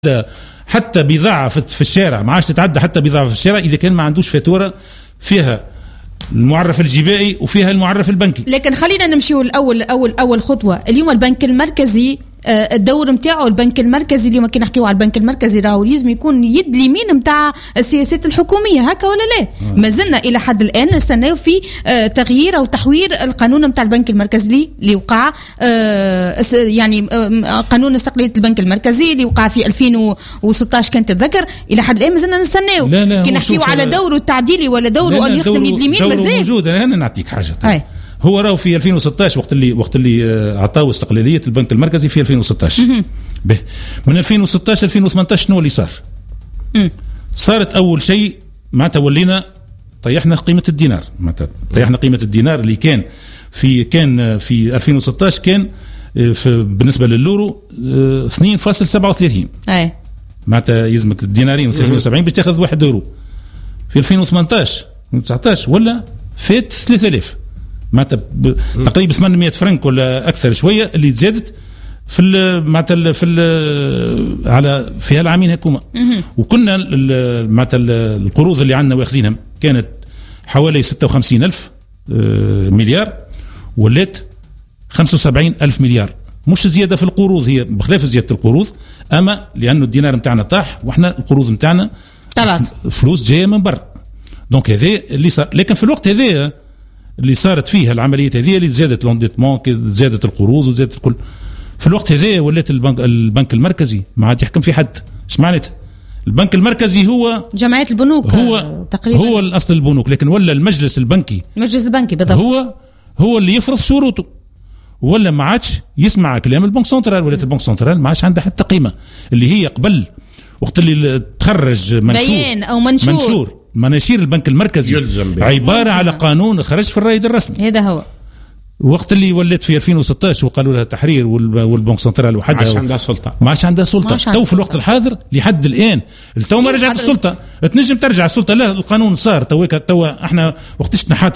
حتى بضاعة في الشارع ما عادش تتعدى حتى بضاعة في الشارع إذا كان ما عندوش فاتورة فيها المعرف الجبائي وفيها المعرف البنكي. لكن خلينا نمشيو أول خطوة. اليوم البنك المركزي الدور متاعه، البنك المركزي اليوم كي نحكيو على البنك المركزي راهو لازم يكون يد اليمين متاع السياسات الحكوميه، هكا ولا لا؟ ما زلنا الى حد الان نستناو في تغيير او تحوير القانون متاع البنك المركزي اللي وقع، يعني قانون استقلاليه البنك المركزي اللي وقع في 2016 كانت تتذكر. الى حد الان ما زلنا نستناو كي نحكيو على دوره التعديلي ولا دوره ان يخدم يد اليمين. مازال موجود. انا نعطيك حاجه. هو راهو في 2016 وقت اللي عطاو استقلالية البنك المركزي في 2016. من 2016 2018 شنو اللي صار؟ صارت أول شيء معناتها ولينا طيحنا قيمة الدينار، معناتها طيحنا قيمة الدينار اللي كان في 2016 كان بالنسبة لليورو 2.37. معناتها يلزمك الدينارين 73 باش تاخذ 1 يورو. في 2018 2019 ولا فات 3000 معناتها تقريبا 800 فرنك ولا اكثر شويه اللي تزادت في معناتها على في هالعامين هكوما. وكنا معناتها القروض اللي عندنا واخذينها كانت حوالي 56,000 مليار ولات 75,000 مليار. مش زياده في القروض، هي بخلاف زياده القروض، اما لانه الدينار نتاعنا طاح واحنا القروض نتاعنا طلعت فلوس جايه من برا. دونك هذا اللي صار. لكن في الوقت هذا اللي صارت فيها العمليات هذه اللي زادت لونديتمون، زادت القروض وزادت الكل، في الوقت هذا ولات البنك المركزي ما عاد يحكم في حد. ايش معناتها؟ البنك المركزي هو جمعية البنوك، هو تقريبا هو الاصل البنوك، لكن ولا المجلس البنكي بالضبط هو اللي يفرض شروطه، ولا ما عادش يسمع كلام البنك سنترال. ولات البنك سنترال ما عادش عندها حتى قيمه. اللي هي قبل وقت اللي تخرج بيان او منشور مناشير البنك المركزي عبارة على قانون خرج في الرائد الرسمي. هذا هو وقت اللي ولات في 2016 وقالوا لها تحرير والبنك سنترال وحدها ما عادش عندها سلطة. تو في الوقت الحاضر لحد الآن تو ما رجعت السلطة. تنجم ترجع السلطة، لا القانون صار توا احنا وقتش نحات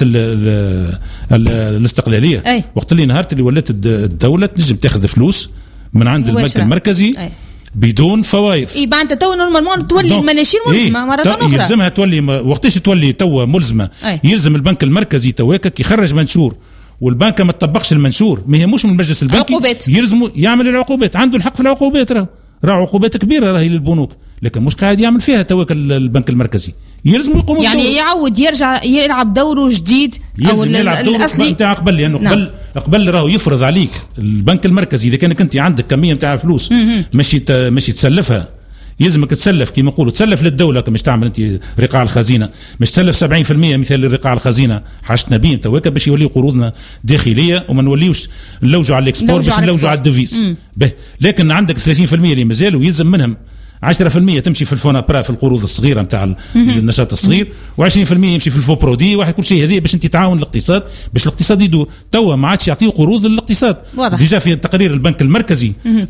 الاستقلالية. وقت اللي نهارت اللي ولات الدولة تنجم تاخذ فلوس من عند البنك المركزي بدون فوائد. يبقى انت تو نورمالمون تولي المناشير ملزمه مره اخرى. يلزمها تولي وقتاش تولي تو ملزمه. يلزم البنك المركزي تواك يخرج منشور والبنك ما تطبقش المنشور، ما هي مش من المجلس البنكي يلزموا يعمل العقوبات. عنده الحق في العقوبات، راه عقوبات كبيره راهي للبنوك، لكن مش قاعد يعمل فيها تواك البنك المركزي. يلزم يقوم يعني يعود يرجع يلعب دوره جديد او الاصلي نتاع قبل، لانه يعني قبل راهو يفرض عليك البنك المركزي اذا كانك انت عندك كميه نتاع فلوس ماشي تسلفها، يلزمك تسلف كما يقولوا تسلف للدوله، مش تعمل انت رقاع الخزينه، مش تسلف 70% مثال الرقاع الخزينه حاجتنا بين تويكا باش يوليو قروضنا داخليه وما نوليوش نلوجوا على الاكسبور باش نلوجوا على الديفيز. لكن عندك 30% اللي مازالوا يلزم منهم 10% تمشي في الفونابرا في القروض الصغيره نتاع النشاط الصغير، و20% يمشي في الفو برودي واحد. كل شيء هذه باش انت تعاون الاقتصاد باش الاقتصاد يدور. توا ما عادش يعطيو قروض للاقتصاد. ديجا في تقرير البنك المركزي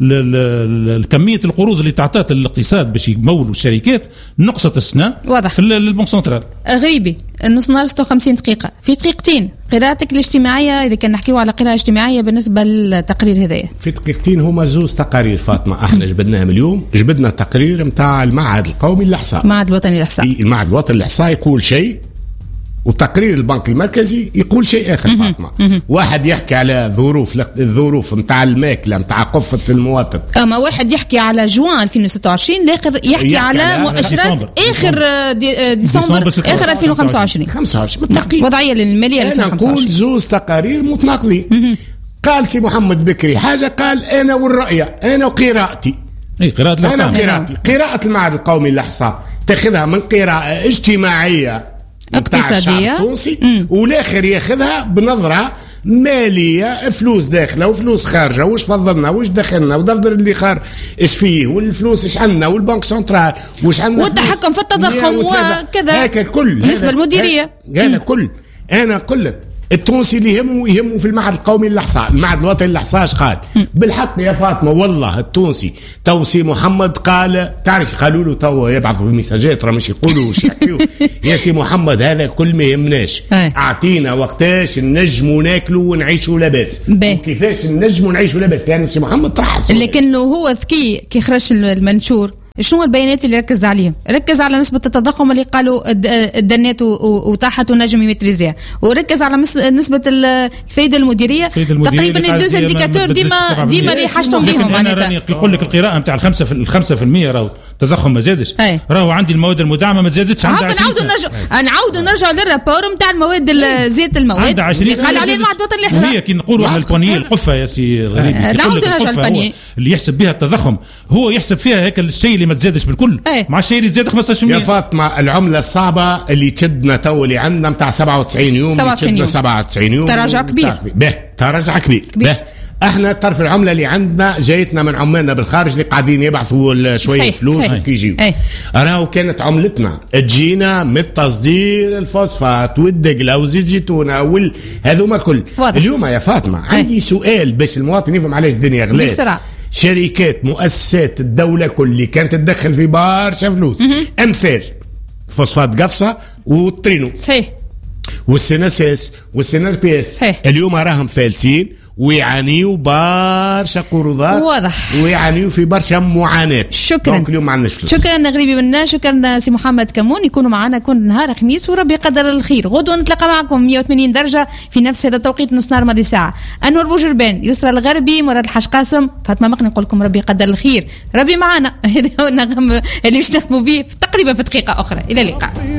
كميه القروض اللي تعطات للاقتصاد باش يمولوا الشركات نقصت السنه في البنك سنترال. غريبي النص نهار 56 دقيقه في دقيقتين. قراءتك الاجتماعيه اذا كان نحكيو على قراءه اجتماعيه بالنسبه للتقرير هذايا في دقيقتين. هما زوز تقارير فاطمه احنا جبدناهم اليوم. جبدنا التقرير نتاع المعهد القومي للاحصاء، المعهد الوطني للاحصاء. المعهد الوطني للاحصاء يقول شيء وتقرير البنك المركزي يقول شيء اخر. فاطمه واحد يحكي على الظروف نتاع الماكله نتاع قفه المواطن، اما واحد يحكي على جوان 2026، الاخر يحكي على مؤشرات اخر ديسمبر اخر 2025 متفقين. وضعيه للماليه 2025. نقول زوز تقارير متناقضين. قال سي محمد بكري حاجه، قال انا والرؤيه انا وقراءتي. قراءه المعهد القومي للاحصاء تاخذها من قراءه اجتماعيه اقتصادية تونسي، والاخر ياخذها بنظرة مالية، فلوس داخلة وفلوس خارجة، وش فضلنا وش دخلنا ودفتر اللي خار ايش فيه والفلوس ايش عندنا والبنك سنترال وش عندنا والتحكم في التضخم وكذا. هكا كل بالنسبة للمديرية هذا كل. انا قلت التونسي اللي يهمه في المعهد القومي للاحصاء، المعهد الوطني للاحصاء قال بالحق يا فاطمه والله التونسي توسي محمد قال تعرف قالوا له تو يبعثوا المساجات راه مش يقولوا وش يحكيوا يا سي محمد هذا كل ما يهمناش، اعطينا وقتاش نجموا ناكلوا ونعيشوا لاباس كيفاش نجموا نعيشوا لاباس. يعني سي محمد طرح لكنه هو ذكي كي خرج المنشور شنو البيانات اللي ركز عليهم؟ ركز على نسبة التضخم اللي قالوا الدنات وطاحت ونجم يمتريزيها، وركز على نسبة الفائدة المديرية تقريبا الدوز انديكاتور ديما اللي حاجتهم بيهم. معناتها نقول لك القراءة نتاع 5% راهو التضخم ما زادش، راهو عندي المواد المدعمة ما زادتش. نعاودوا نرجعوا للرابور نتاع المواد زيت المواد اللي قال عليه المعهد الوطني للإحصاء. هي كي نقولوا على البانيه القفة يا سي غريبي، نعاودوا نرجعوا للبانيه اللي يحسب بها التضخم، هو يحسب فيها هيك الشيء اللي ما تزادش بالكل مع الشيء اللي تزاد 15%. يا فاطمة العملة الصعبة اللي تشدنا تو اللي عندنا متاع 97 يوم 97 يوم تراجع كبير. تراجع كبير. احنا طرف العمله اللي عندنا جايتنا من عمالنا بالخارج اللي قاعدين يبعثوا شويه فلوس كي يجيو. راهو كانت عملتنا تجينا من تصدير الفوسفات والدقله وزيت زيتونه هذوما كل. اليوم يا فاطمه عندي سؤال باش المواطن يفهم علاش الدنيا غلات. شركات مؤسسات الدوله كل اللي كانت تدخل في برشا فلوس، امثال فوسفات قفصه والطرينو والسناسيس والسنربيس، اليوم راهم فالسين ويعانيوا برشا قروضات، واضح، ويعانيوا في برشا معاناة. شكرا. اليوم ما عندناش فلوس. شكرا غريبي منا، شكرا سي محمد كمون. يكونوا معنا كل نهار خميس وربي يقدر الخير. غدوة نتلاقى معكم 180 درجة في نفس هذا التوقيت، نص نهار ماضي ساعة. أنور بوجربان، يسرى الغربي، مراد الحاج قاسم، فاطمة مقني، نقول لكم ربي يقدر الخير، ربي معنا. هذا هو النغم اللي باش نخدموا به تقريبا في دقيقة أخرى. إلى اللقاء.